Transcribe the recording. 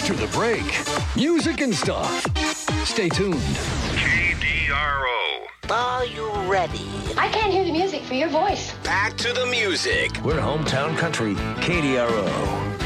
after the break. Music and stuff. Stay tuned. KDRO. Are you ready? I can't hear the music for your voice. Back to the music. We're hometown country, KDRO.